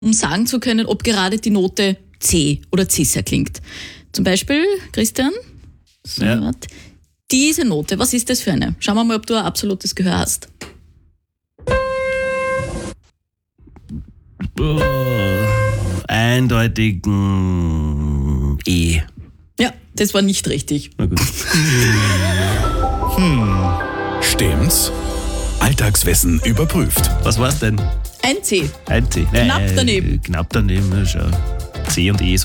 um sagen zu können, ob gerade die Note C oder Cis klingt. Zum Beispiel, Christian, so, Ja. diese Note, was ist das für eine? Schauen wir mal, ob du ein absolutes Gehör hast. Eindeutig E. Ja, das war nicht richtig. Na gut. Stimmt's? Alltagswissen überprüft. Was war's denn? Ein C. Ein C. Knapp daneben. Knapp daneben, ja, schau. C und E